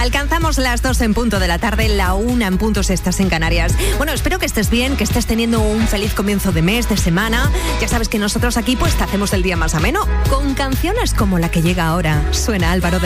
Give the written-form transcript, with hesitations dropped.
Alcanzamos las 2 en punto de la tarde, la 1 en punto si estás en Canarias. Bueno, espero que estés bien, que estés teniendo un feliz comienzo de mes, de semana. Ya sabes que nosotros aquí pues te hacemos el día más ameno con canciones como la que llega ahora. Suena Álvaro